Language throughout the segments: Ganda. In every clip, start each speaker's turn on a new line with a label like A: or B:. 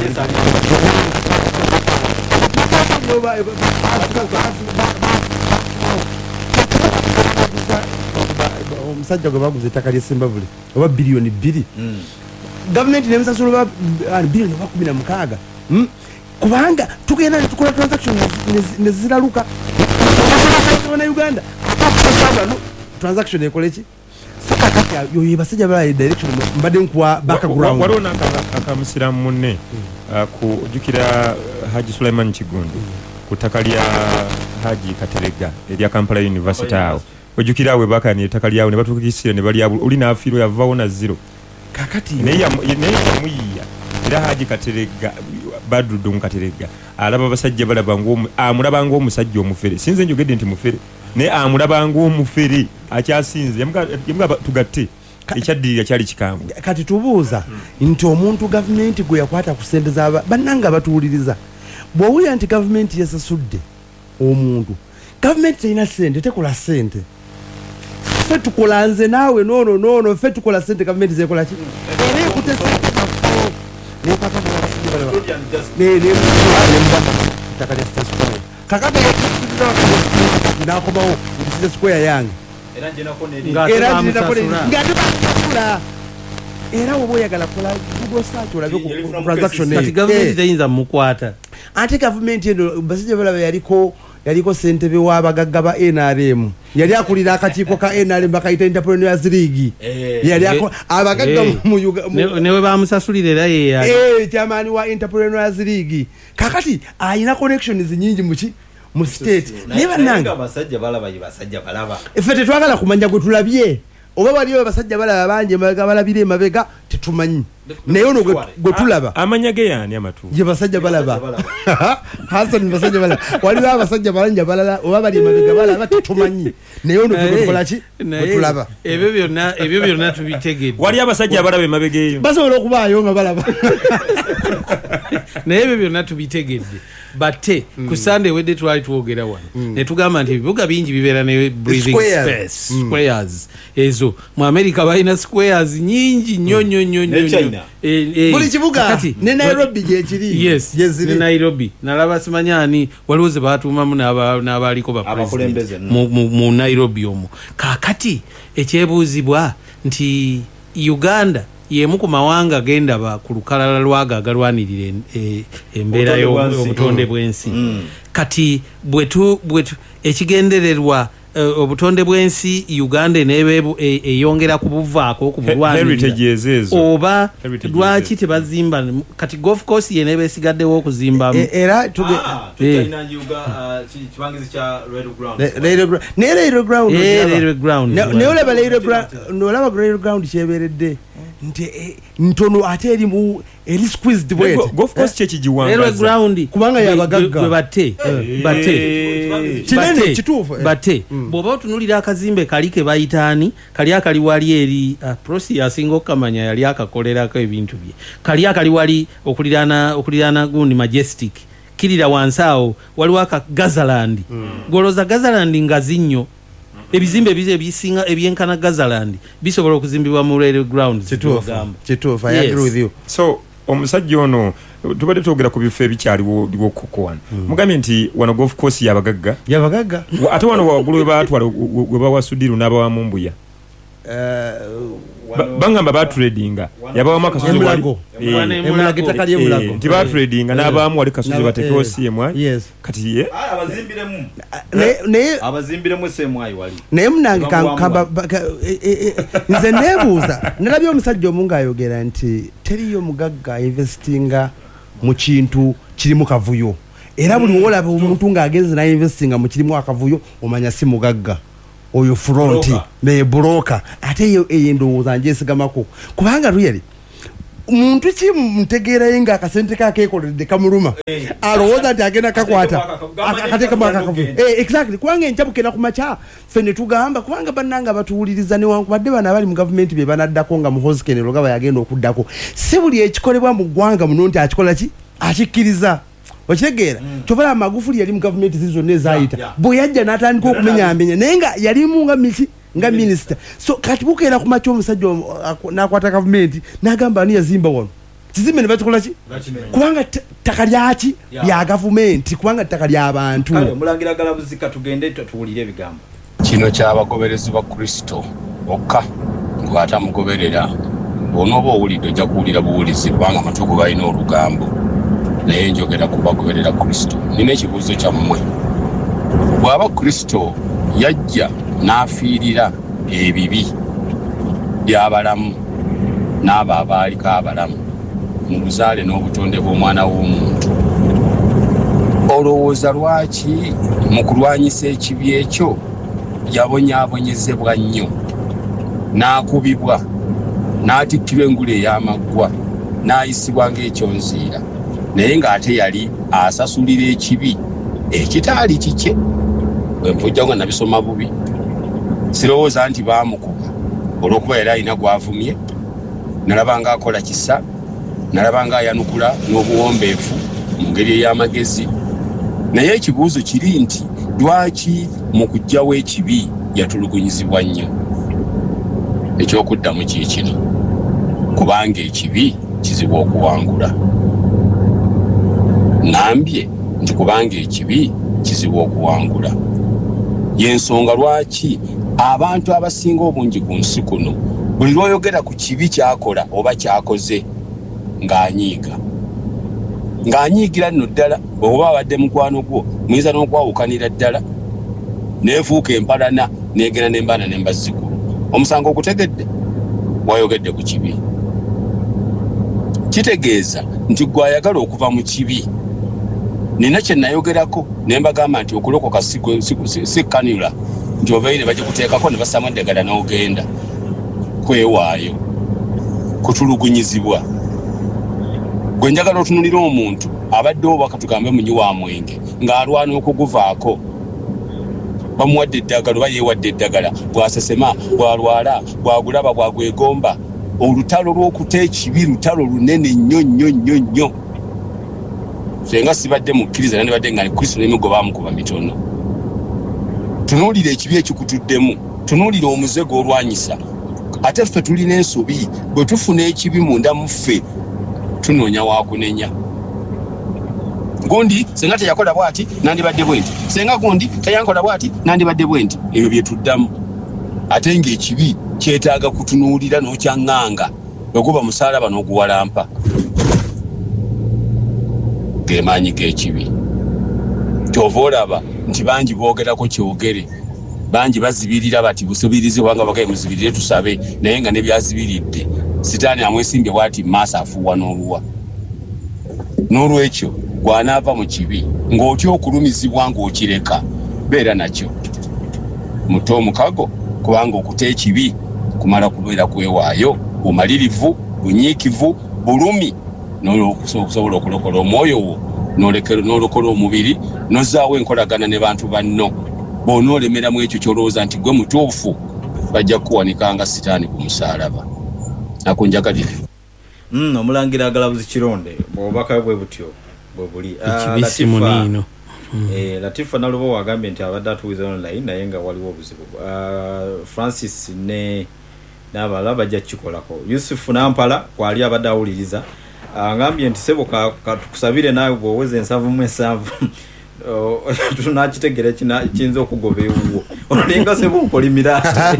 A: omusajja gwe baguze ettaka ly'Essemba buli oba biliyoni 2 gavumenti nemusasula biliyoni 16 kubanga tugenda netukola transaction neziraluka na Uganda transaction ekoleki yo yebasajja bala direction mbadde nkuwa background
B: waliwo n'akamusiramu munne kujjukira Haji Sulaiman Kigundu ku ttaka lya Haji Katerega erya Kampala University awo ojjukira we bakani ettaka lyawo ne batukisira ne bali oli n'afiiro yavaawo na zero
A: kakati
B: naye yamuyiya era Haji Katerega Badru Katerega alaba basajja balaba amulaba ng'omusajja omufere sinze njogedde nti mufere ne amulaba ng'omufere akyasinze yamuga tugatte ekyaddirira kyali kikambwe
A: kati tubuuza nti omuntu gavumenti gwe yakwata ku ssente z'aba bannanga batuwuliriza bw'owulira nti gavumenti yasasudde omuntu gavumenti terina ssente tekola ssente ffe tukola nze naawe noono ffe tukola ssente gavumenti zekola ki era ekute ssente ettaka lya State Square kakati nakomawo State Square yange era ntinakula era oba oyagala kola kugosaaki olabe ku transaction
C: kati gavumenti teyinza mukwata
A: ate gavumenti eno basajja balaba yaliko ssentebe w'abagagga ba NRM yali akulira akakiiko ka NRM bakayita Entrepreneurs League yali abagagga
C: newe bamusasulira era yeya
A: kyamaani wa Entrepreneurs League kakati ayina connections nyingi mu state naye bannange
D: abasajja balaba
A: ffe tetwagala kumanya gwe tulabye oba waliyo abasajja balaba bangi balabira emabega tetumanyi naye ono gwe tulaba
B: amanya ge yaani amatu
A: ye basajja balaba Hassan basajja balaba waliwo abasajja balanja balala oba bali emabega balaba tetumanyi naye ono gwe tukola ki gwe tulaba
C: ebyo byonna tubitegedde
B: wali abasajja balaba emabega eyo
A: basobola okubaayo nga balaba
C: naye ebyo byonna tubitegedde bate ku Sunday wedde twali twogera wano ne tugamba nti ebibuga bingi bibeera ne breathing space squares ezo mu America balina squares nyingi nnyo
A: buli kibuga ne Nairobi gyekiri
C: yes ne Nairobi nalaba simanyani waliwo ze batuumamu n'abaaliko bapresident mu Nairobi omwo kakati ekyebuuzibwa nti Uganda yemu ku mawanga genda ba ku lukalala lwaga agalwanirira embeera y'obutonde bw'ensi kati bwetu ekigendererwa obutonde bw'ensi Uganda neebe eyongera kubuvaako ku bulwanirira oba lwaki tebazimba kati golf course yenebe esigaddewo okuzimbamu
A: era
D: kibangizi kya
A: Rail Ground
D: olaba
A: Rail Ground kyebeeredde ntono ate eri squeezed bwete
B: golf course chechi jiwanga
C: Railway ground
A: kubanga yabagagga
C: bate
A: kinene kituufu
C: bate bwoba otunulira akazimbe kalike bayitaani kali wali eri prosi yasinga okamanya yali akakolerako ebintu bye kali wali okulirana gundi Majestic kirira wansaawo waliwo aka Gazaland goloza Gazaland ngazi nnyo ebizimbe bisinga ebyenkana Gazaland bisobola okuzimbibwa mu Railway ground
A: kituufu I agree with you
B: so omusajja ono tubadde twogera ku bifo ebikyaliwo kukowana mugambye nti wano golf course yabagagga ate wano waggulu we bawasudiru n'abawamu mbuya bangamba batradinga yabawamu akasozi
A: wali
B: nti batradinga n'abaamu wali kasozi batekewo CMY kati
D: abazimbiremu CMY wali
A: naye munange kankamba nze neebuuza nalabye omusajja omu ng'ayogera nti teriyo mugagga investinga mu kintu kirimu kavuyo era buli wolaba omuntu ng'agenze n'investinga mu kirimu akavuyo omanya si mugagga oyo front ne broker ate eyo endowooza njesigamako kubanga really omuntu kimutegeera yenga akasente kakekoledde kamuluma alowooza nti agenda kakwata akateeka mwakakavuyo exactly kubanga enjabukera ku makya ffe ne tugamba kubanga bannanga batuwuliriza newankubadde bano abali mu gavumenti be banaddako nga muhozikenero gaba yagenda okuddako si buli ekikolebwa mu ggwanga muno nti akikola ki akikkiriza okitegeera kyova Magufuli yali mu gavumenti zizonna ezayita bwe yajja n'atandika okumenyaamenya naye nga yalimu nga minisita so kati bukeera ku makya omusajja n'akwata gavumenti n'agamba ani yazimba wano kizimbe ne bakikola ki kubanga ttaka lyaki lya gavumenti kubanga ttaka ly'abantu.
D: Kale omulangira galabuzika tugende tuwulire ebigambo.
E: Kino ky'abagoberezi ba Kristo bokka ng'ate amugoberera bw'onooba owulidde ojja kuwulira buwulizi kubanga amatuugo balina olugambo naye njogera ku bagoberera Kristo. Nina ekibuuzo kyammwe, bw'aba Kristo yajja n'afiirira ebibi by'abalamu n'abo abaaliko abalamu mu buzaale n'obutonde bw'omwana w'omuntu, olowooza lwaki mu kulwanyisa ekibi ekyo yabonyaabonyezebwa nnyo n'akubibwa n'atikkirwa engule ey'amaggwa n'ayisibwa ng'ekyonziira naye ng'ate yali asasulira ekibi ekitaali kikye? Bwe mpujja nga nabisoma bubi sirowooza nti baamukuba olw'okuba yali alina gw'avumye, nalaba ng'akola kisa, nalaba ng'ayanukula n'obuwombeefu mu ngeri ey'amagezi. Naye ekibuuzo kiri nti lwaki mu kuggyawo ekibi yatulugunyizibwa nnyo? Ekyokuddamu kiikino, kubanga ekibi kizibu okuwangula. Ngambye nti kubanga ekibi kizibu okuwangula. Y'ensonga lwaki abantu abasinga obungi ku nsi kuno buli lw'oyogera ku kibi kyakola oba kyakoze ng'anyiigira nno ddala, oba abadde mukwano gwo muyinza n'okwawukanira ddala neefuuka empalana neegenda n'embaana n'embazzikulu. Omusango ogutegedde wayogedde ku kibi. Kitegeeza nti gwe ayagala okuva mu kibi. Nina kye nayogerako ne mbagamba nti okulokoka si kanula nti obeire bagikuteekako ne bassamu eddagala n'ogenda. Kwewaayo, kutulugunyizibwa. Gwe njagala otunulira omuntu abaddewo baka tugambe munyi wa mwenge ng'alwana okuguvaako, bamuwadde eddagala oba yeewadde eddagala, bw'asesema, bw'alwala, bw'agulaba, bw'agwegomba. Olutalo lw'okuta ekibi lutalo lunene nnyo nnyo nnyo nnyo. Senga sibadde mukkiriza nandibadde nga Kristo n'emigo baamukuba mitono. Tunuulira ekibi ekikutuddemu, tunuulira omuze gw'olwanyisa. Ate ffe tulina ensobi, bwe tufuna ekibi munda mu ffe tunoonya waakunenya. Gundi senga teyakola bw'ati nandibadde bwe nti, senga gundi teyankola bw'ati nandibadde bwe nti. Ebyo bye tuddamu. Ate ng'ekibi kyetaaga kutunuulira n'okyaŋŋanga bwe musaalaba n'oguwalampa. Ge maanyi g'ekibi. Kyova olaba nti bangi boogerako kyogere, bangi bazibirira bati busubirize wanga bagaye muzibirire tusabe, naye nga ne byazibiridde sitaani amwesimbye bwati maaso afuuwa n'oluwa. N'olwekyo gw'anaava mu kibi ng'otya okulumizibwa ng'okireka, beera nakyo muto omukago, kubanga okuta ekibi kumala kubeera kwewaayo, bumalirivu, bunyiikivu, bulumi, n'okusobola okulokola omwoyo wo n'olokola omubiri n'ozzaawo enkolagana ne bantu banno. Bw'onoolemeramu ekyo ky'olowooza nti gwe mutuufu, bajja kukuwanikanga sitaani ku musaalaba. Akunjagalire.
D: Omulangira Agalabuzi Kironde obubaka bwe butyo bwe buli.
C: Ekibisi muniino.
D: Latifa Nalubo wagambye nti abadde atuwiza online naye nga waliwo obuzibu. Francis n'abalala bajja kukikolako. Yusufu Nampala kwali abadde awuliriza angambye nti sebo tukusabire naawe bw'oweza ensavu mu ensavu tunakitegera kiyinza okugoba ewuwo olinga sebo nkolimira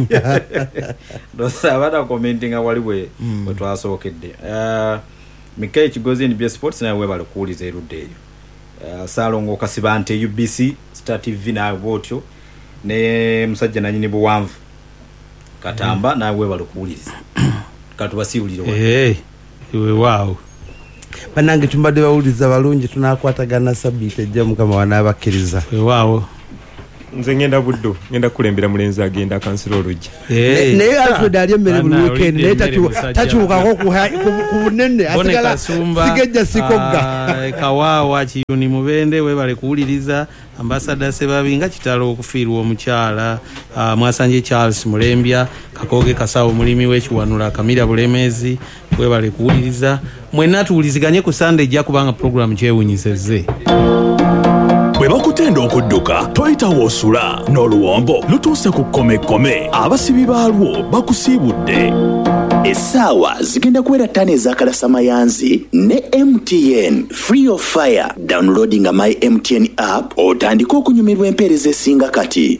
D: abadde akomentinga wali bwe twasookedde. Mikael Kigozi NBA Sports naye webale kuwuliza erudde eyo. Salongo Kasibante UBC Star TV nawe bwotyo ne musajja nanyini buwanvu Katamba nawe webale kuwuliza katubasiwulire
C: iwe waawo.
A: Banange tumbadde bawuliza balungi tunakwatagana sabbiiti ejja Mukama wanaabakkiriza.
C: Waawo.
B: Nze ngenda buddo, ngenda kulembera mulenzi agenda kansiro olujja.
A: Naye Alfred ali emmere buli weekend naye takyukako ku bunene asigala sigejja sikogga.
C: Kawaawa Kiyuni Mubende webale kuwuliriza. Ambassador Sebabinga kitalo okufiirwa omukyala. Mwasanje Charles Mulembya, Kakoge Kasawo mulimi w'ekiwanula Kamira Bulemezi webale kuwuliriza. Mwenna tuwuliziganye ku Sunday ejja kubanga program kyewunyisezze.
F: Bwe bakutenda okudduka toyita woosula n'oluwombo lutuuse ku kkomekome abasibi baalwo bakusiibudde. Essaawa zigenda kubeera ttaano ez'akalasamayanzi ne MTN free of fire. Downloading my MTN app otandika okunyumirwa empeereza esinga kati.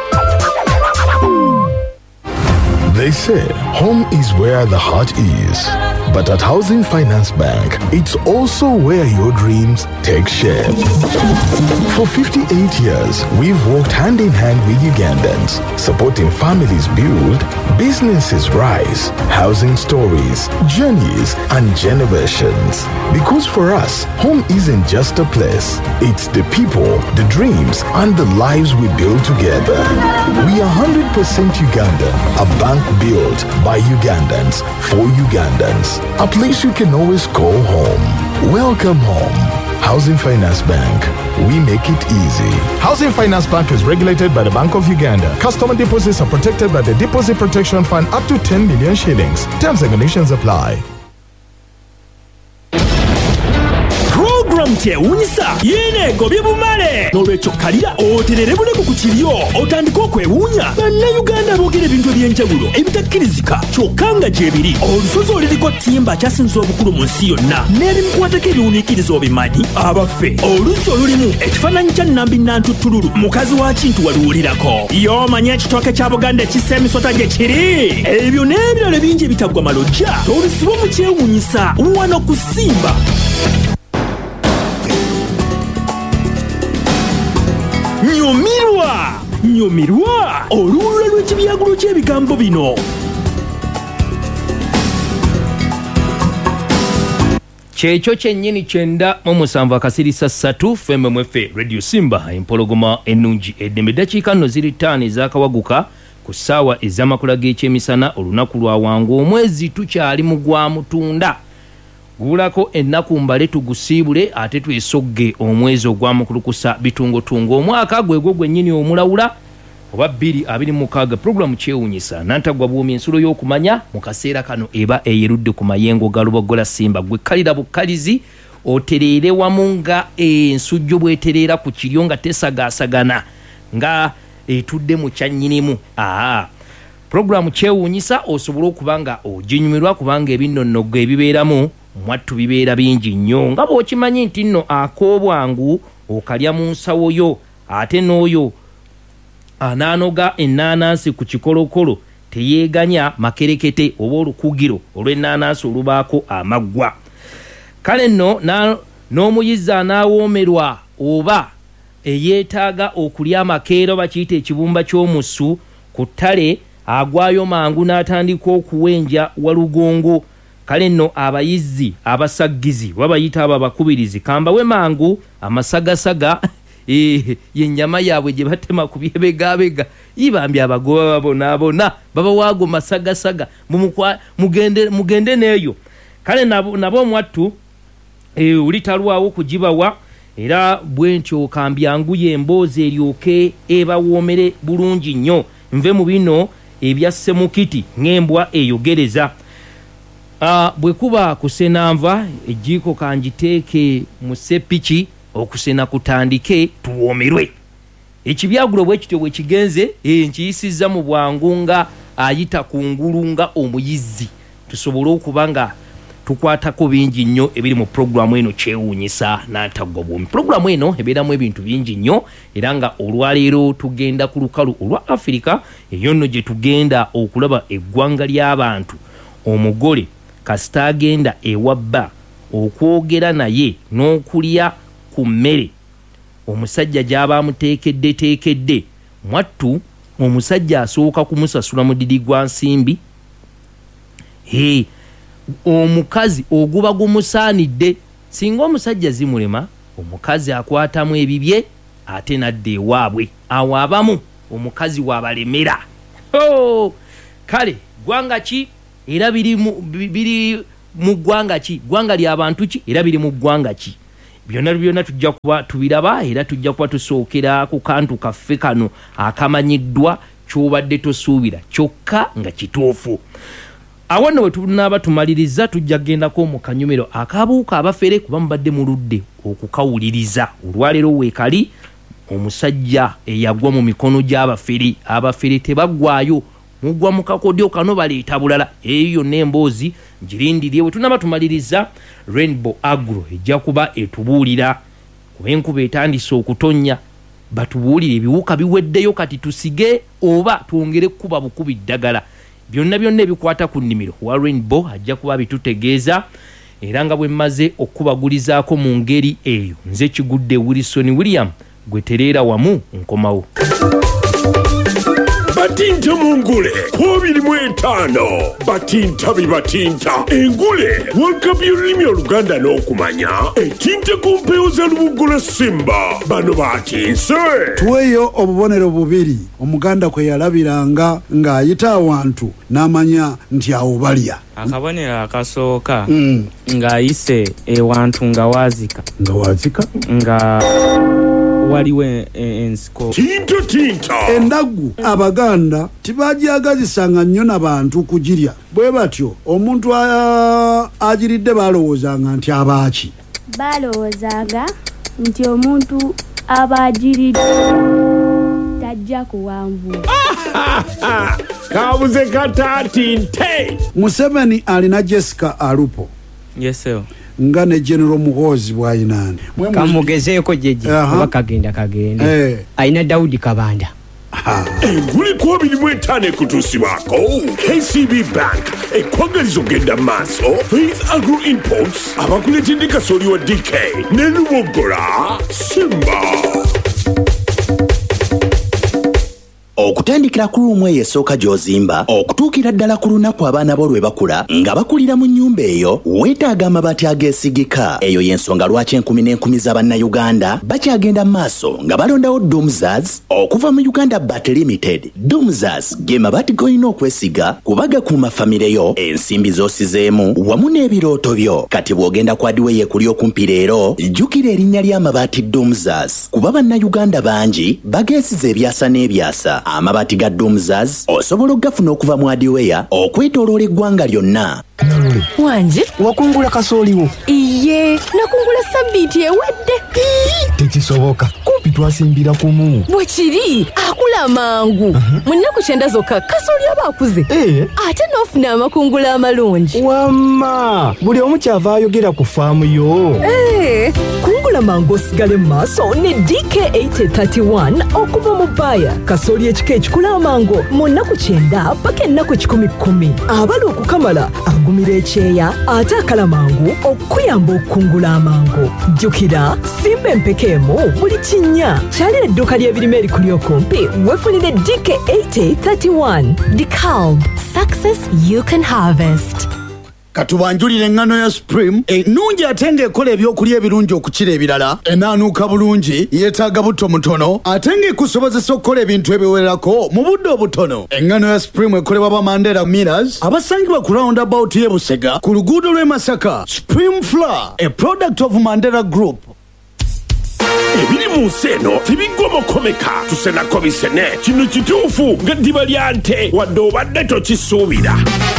G: They say home is where the heart is. But at Housing Finance Bank, it's also where your dreams take shape. For 58 years, we've worked hand in hand with Ugandans, supporting families build, businesses rise, housing stories, journeys, and generations. Because for us, home isn't just a place. It's the people, the dreams, and the lives we build together. We are 100% Ugandan, a bank built by Ugandans for Ugandans. A place you can always call home. Welcome home. Housing Finance Bank. We make it easy.
H: Housing Finance Bank is regulated by the Bank of Uganda. Customer deposits are protected by the Deposit Protection Fund up to 10 million shillings. Terms and conditions apply.
F: Kyewunyisa yine gobye bumale nolwekyo kalira oterere buleko ku kiryo otandika okwewuunya bannayuganda boogera ebintu eby'enjawulo ebitakkirizika kyokka nga gyebiri olusozi oliriko ttimba kyasinza obukulu mu nsi yonna n'ebimukwatako ebiwuniikiriza obimanyi abaffe olusi olulimu ekifaananyi kya Nambi Nantuttululu mukazi wa Kintu waluwulirako y'omanyi ekitooke kya Buganda ekissa emisota gye kiri ebyo n'ebirala bingi ebitaggwa malojja tolusibwa mu kyewuunyisa wano ku Simba. Nyumirwa oluwulula lw'ekibyagulo ky'ebigambo bino.
I: Kyekyo kyennyini 9:7 FMMF Radio Simba empologoma ennungi eddembe dakiika nno ziri 5 ez'akawaguka ku ssaawa ez'amakula g'ekyemisana olunaku lwa wangu omwezi tukyali mu gwa Mutunda. Gulako ennaku mbale tugusiibule ate twesogge omwezi ogwamukulukusa bitungotungo omwaka gwegwo gwennyini omulawula oba 2026 programu kyewunyisa nantagwa bw'omu ensulo y'okumanya mu kaseera kano eba eyerudde ku mayengo ga Lubogola Simba gwe kalira bukkalizi otereere wamu nga ensujju bwetereera ku kiryo nga tesagaasagana nga etudde mu kyannyinimu. Programu kyewunyisa osobola okuba nga oginyumirwa kubanga ebinnonogo ebibeeramu mwattu bibeera bingi nnyo nga bw'okimanyi nti nno akoobwangu okalya mu nsawo yo ate n'oyo anaanoga ennaanansi ku kikolokolo teyeeganya makerekete oba olukugiro olw'ennaanansi olubaako amaggwa. Kale nno n'omuyizzi anaawoomerwa oba eyeetaaga okulya amakeero bakiyita ekibumba ky'omusu ku ttale agwayo mangu n'atandika okuwenja walugongo. Kale nno abayizzi abasaggizi babayita abo abakubirizi kambawe mangu amasagasaga yennyama yaabwe gye batema ku byebegabega yibambye abagoba babonaabona baba waago masagasaga mugende neeyo. Kale nabo mwattu ulitalwawo kugibawa era bwentyo kambyanguye emboozi eryoke ebawoomere bulungi nnyo nve mu bino ebya Ssemukiti ng'embwa eyogereza. Bwe kuba kusenanva ejjiiko kanjiteeke mu seppiki okusena kutandike tuwoomerwe. Ekibyagulo bwe kityo bwe kigenze nkiyisizza mu bwangu nga ayita ku ngulu nga omuyizzi tusobole okuba nga tukwatako bingi nnyo ebiri mu programu eno kyewuunyisa n'antagwa bwomi. Programu eno ebeeramu ebintu bingi nnyo era nga olwaleero tugenda ku lukalu olwa Afirika eyo nno gye tugenda okulaba eggwanga ly'abantu omugole kasita agenda ewabba okwogera naye n'okulya ku mmere omusajja gy'aba amuteekedde mwattu omusajja asooka kumusasula mudidi gwa nsimbi omukazi oguba gumusaanidde singa omusajja zimulema omukazi akwatamu ebibye ate nadde ewaabwe awo abamu omukazi waabalemera. Kale gwanga ki era biri mu ggwanga ki ggwanga ly'abantu ki era biri mu ggwanga ki byonna tujja kuba tubiraba era tujja kuba tusookera ku kantu kaffe kano akamanyiddwa ky'obadde tosuubira kyokka nga kituufu. Awo nno bwe tunaaba tumaliriza tujja gendako mu kanyumiro akabuuka abafere kuba mubadde muludde okukawuliriza olwaleero weekali omusajja eyagwa mu mikono gy'abafere. Abafere tebaggwaayo mugwa mu kakodyo kano baleeta bulala. Eyo yonna emboozi ngirindiriye bwe tunaba tumaliriza Rainbow Agro ejja kuba etubuulira kuba enkuba etandise okutonnya batubuulire ebiwuka biweddeyo kati tusige oba twongere kuba bukubi ddagala. Byonna ebikwata ku nnimiro wa Rainbow ajja kuba bitutegeeza era nga bwe mmaze okubagulizaako mu ngeri eyo. Nze Kigudde Wilson William gwe tereera wamu nkomawo.
F: Batinta mungule 25 batinta bibatinta engule World y'olulimi Oluganda n'okumanya etinta ku mpewo za Lubugula Simba bano batinse
J: tuweyo obubonero bubiri omuganda kwe yalabiranga ng'ayita awantu n'amanya nti awo balya.
K: Akabonero akasooka ng'ayise ewantu nga wazika nga waliwo ensiko
F: tinta
J: endagu abaganda tibajagazisanga nnyo n'abantu kugirya bwe batyo omuntu agiridde balowoozanga nti abaaki
L: balowoozanga nti omuntu abagiridde tajja kuwanvula
F: kabuze katatinte.
J: Museveni alina Jessica Alupo
K: yeso
J: nga ne General Muhoozi bwayinaani
M: kamugezeeko jeje oba kagenda ayina Daudi Kabanda.
F: Enguli 25 ekutuusibwako KCB Bank ekwagaliza ogenda maaso Faith Agro Imports abakuletedde kasooli wa DK ne Lubogola Simba.
N: Okutandikira ku lumu eyo esooka gy'ozimba okutuukira ddala ku lunaku abaana bo lwe bakula nga bakulira mu nnyumba eyo weetaaga amabaati ageesigika. Eyo y'ensonga lwaki enkumi n'enkumi z'Abannayuganda bakyagenda mu maaso nga balondawo Doomsdays okuva mu Uganda Bat Limited. Doomsdays ge mabaati g'olina okwesiga kuba gakuuma famire yo, ensimbi z'osizeemu wamu n'ebirooto byo. Kati bw'ogenda ku Adway ekuli okumpi leero jjukira erinnya ly'amabaati Doomsdays kuba Bannayuganda bangi bageesiza ebyasa n'ebyasa. Amabaati ga Doomsdays osobola okugafuna okuva mu Adway okwetooloola eggwanga lyonna.
O: Wanje
P: wakungula kasooliwo?
O: Iye nakungula sabbiiti ewedde.
P: Tekisoboka kumpi twasimbira kumu.
O: Bwe kiri akula mangu mu nnaku 9 zokka kasooli aba akuze ate n'ofuna amakungula amalungi.
P: Wamma buli omu kyava ayogera ku faamu yo.
O: Kungula mangu osigale mu maaso ne DK831 okuva mu Baya. Kasooli ekika ekikula amango mu nnaku 9 paka ennaku 10 abali okukamala agumira ekyeya ate akala mangu okuyamba okukungula amango. Jjukira simba empekeemu buli kinnya kyalira edduuka ly'ebirime erikuli okumpi wefunire DK831. DeKalb, success you can harvest.
J: Katubanjulire engano ya Supreme ennungi ate ng'ekola ebyokulya ebirungi okukira ebirala, enaanuuka bulungi, yeetaaga butto mutono ate ng'ekusobozesa okukola ebintu ebiwererako mu budde obutono. Engano ya Supreme ekolebwa ba Mandela Millers abasangibwa ku roundabout y'e Busega ku luguudo lw'e Masaka. Supreme Flour, a product of Mandela Group.
F: Ebiri mu nsi eno tebiggomokomeka tusenako bisene kino kituufu nga ddiba lya nte wadde obadde tokisuubira.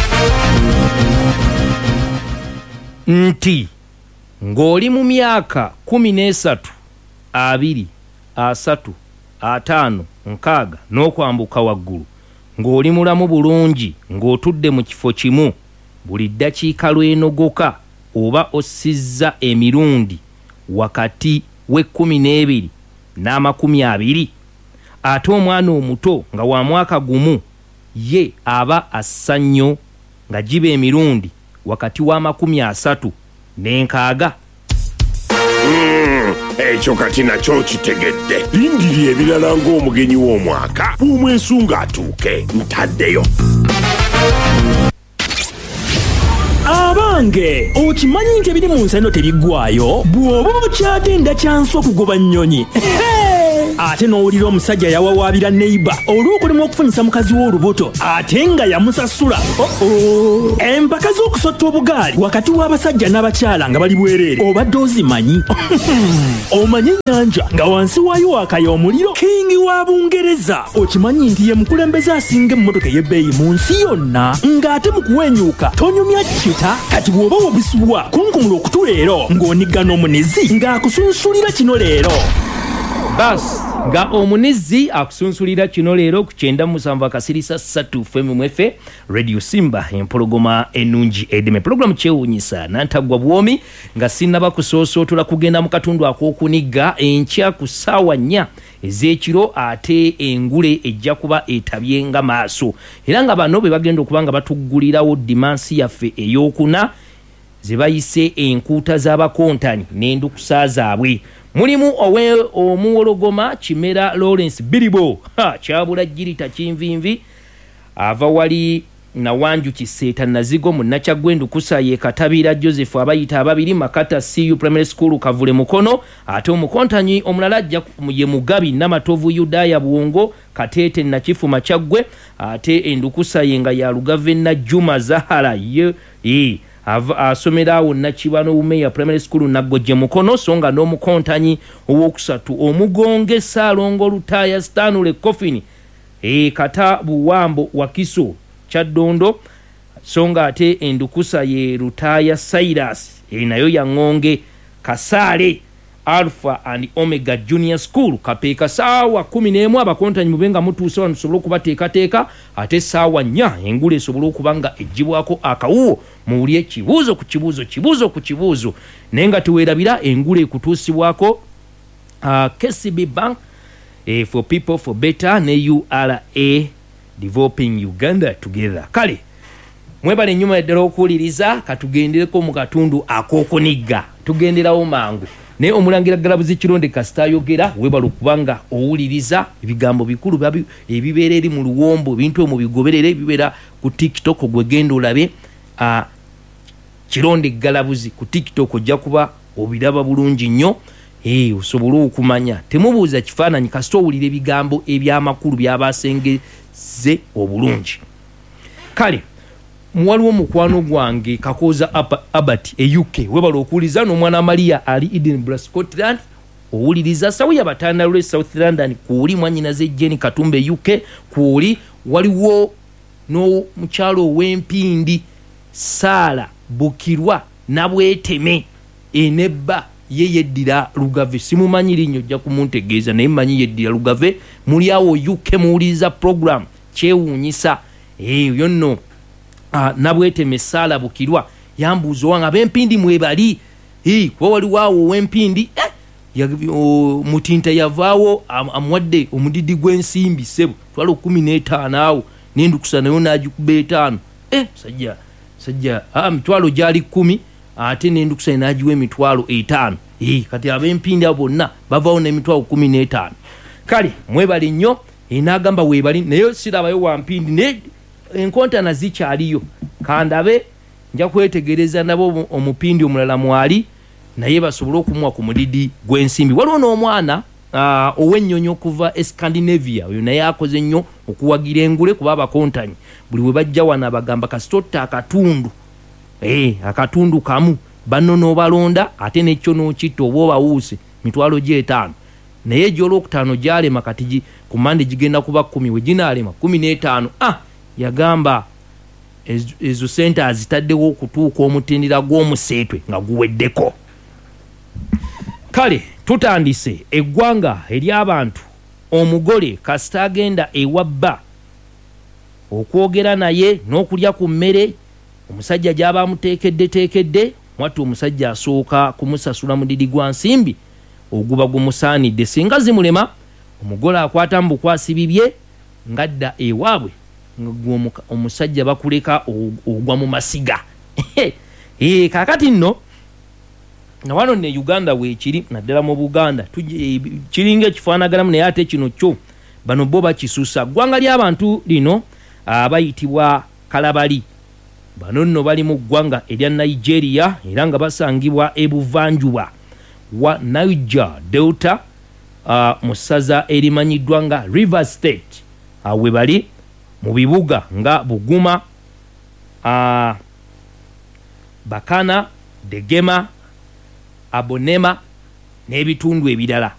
I: Nti ng'oli mu myaka 13, 20, 30, 50, 60 n'okwambuka waggulu ng'oli mulamu bulungi ng'otudde mu kifo kimu buli ddakiika lw'enogoka oba ossizza emirundi wakati we12 n'20 ate omwana omuto nga wa mwaka gumu ye aba assa nnyo nga giba emirundi wakati wa 30 n'enkaaga.
F: Ekyo kati nakyo kitegedde. Lindiri ebirala ng'omugenyi w'omwaka bw'omwesunga atuuke ntaddeyo. Abange okimanyi nti ebiri mu nsi eno tebiggwaayo bw'oba okyagenda kyansi okugoba nnyonyi ate n'owulira omusajja yawawaabira neiba olw'okulemwa okufunyisa mukazi w'olubuto ate nga yamusasula. Empaka z'okusotta obugaali wakati w'abasajja n'abakyala nga bali bwereere obadde ozimanyi? Omanyi ennyanja nga wansi waayo waakaya omuliro? Kingi wa Bungereza okimanyi nti ye mukulembeze asinga emmotoka ey'ebbeeyi mu nsi yonna ng'ate mu kuwenyuuka tonyumya kita. Kati bw'oba wobisibwa kunkumula okutu leero ng'onigga n'omunizi ng'akusunsulira kino leero.
I: bas nga omunizi akusunsulira kino leero ku 97 akasirisa 3 FMF Radio Simba empologoma ennungi edeme programu kyewuunyisa nantagwa bwomi nga sinnaba kusoosootola kugenda mu katundu ak'okuniga enkya ku ssaawa 4 ez'ekiro ate engule ejja kuba etabyenga maaso era nga bano be bagenda okuba nga batuggulirawo dimansi yaffe ey'okuna ze bayise enkuuta z'abakontanyi n'endukusa zaabwe mulimu omuwologoma Kimera Lawrence Biribo kyabula jirita kinvinvi ava wali na wanju kiseeta nazigo mu Nakyagwendu kusaye Katabira Joseph abayita ababiri Makata CU Primary School Kavule Mukono ate omukontanyi omulala ajja ye Mugabi Namatovu Yudaya Buwongo Katete na Chifu Makyagwe ate endukusaye nga ya Lugave na Juma Zahara asomerawo Nakibano Umeya Primary School Naggoje Mukono songa n'omukontanyi owokusatu omugonge Saalongo Lutaya Stanley Coffin Kata Buwambo Wakiso Chaddondo songa ate endukusa ye Lutaya Cyrus nayo ya Ngonge Kasale Alpha and Omega Junior School kapeeka saawa 11 abakontanyi mubenga mutuuse wano tusobole okubateekateeka ate saawa 4 engule esobole okubanga ejjibwako akawuwo muwulye kibuuzo ku kibuuzo naye nga teweerabira engule ekutuusibwako KCB Bank for people for better ne URA developing Uganda together. Kale mwebale nyuma ya ddala okuwuliriza katugendereko mu katundu ak'okuniga tugenderawo mangu naye omulangira Galabuzi Kironde kasita ayogera webala okubanga owuliriza ebigambo bikulu ebibeera eri mu luwombo bintu mu bigoberere ebibeera ku TikTok gwegenda olabe Kironde Galabuzi ku TikTok ojja kuba obiraba bulungi nnyo osobole okumanya temubuuza kifaananyi kasita owulira ebigambo ebyamakulu byabasengeze obulungi. Kale waliwo mukwano gwange Kakoza Abat UK webala okuwuliza n'omwana Maria ali Edinburgh Scotland owuliriza sawu ya Batandalule South London kuuli mwanyinaze Jenny Katumbe UK kuuli waliwo no mukyalo ow'Empindi Sala Bukirwa Nabweteme enebba ye yeddira Lugave simumanyi linnyo ojja kumuntegeeza naye mmanyi yeddira Lugave muli awo UK muwuliriza program kyewuunyisa eyo nno Nabweteme Sala Bukirwa yambuuza wanga ab'Empindi mwebali kuba waliwo awo ow'Empindi Mutinta yavaawo amwadde omudidi gw'ensimbi ssebo twala 15 awo n'endukusa nayo n'agikuba 5 sajja mitwalo gyali 10 ate n'endukusa n'agiwa emitwalo 5 kati ab'Empindi abo bonna bavaawo n'emitwalo 15. Kale mwebali nnyo n'agamba weebali naye sirabayo wa Mpindi ne enkontana zikyaliyo kandabe nja kwetegereza nabo omupindi omulala mwali naye basobole okumuwa ku mudidi gw'ensimbi. Waliwo n'omwana ow'ennyonyi okuva Scandinavia oyo naye akoze nnyo okuwagira engule kuba abakontanyi buli we bajja wano abagamba kasitotta akatundu kamu banno n'obalonda ate n'ekyo n'okitta oba obawuuse mitwalo gye 5 naye gy'olwokutaano gyalema kati ku mande gigenda kuba 10 we ginaalema 15 yagamba ezo sente azitaddewo okutuuka omutendera gw'omuseetwe nga guweddeko. Kale tutandise eggwanga ery'abantu omugole kasita agenda ewabba okwogera naye n'okulya ku mmere omusajja gy'aba amuteekedde mwattu omusajja asooka kumusasula mudidi gwa nsimbi oguba gumusaanidde singa zimulema omugole akwata mu bukwasi bibye ngadda ewaabwe omusajja bakuleka ogwa mu masiga. Kakati nno na wano ne Uganda weekiri naddala mu Buganda kiringa ekifaanaganamu naye ate kino kyo bano bo bakisusa ggwanga ly'abantu lino abayitibwa Kalabali bano nno bali mu ggwanga erya Nigeria era nga basangibwa ebuvanjuba wa Niger Delta mu ssaza erimanyiddwa nga River State we bali mu bibuga nga Buguma Bakana Degema Abonema n'ebitundu ebirala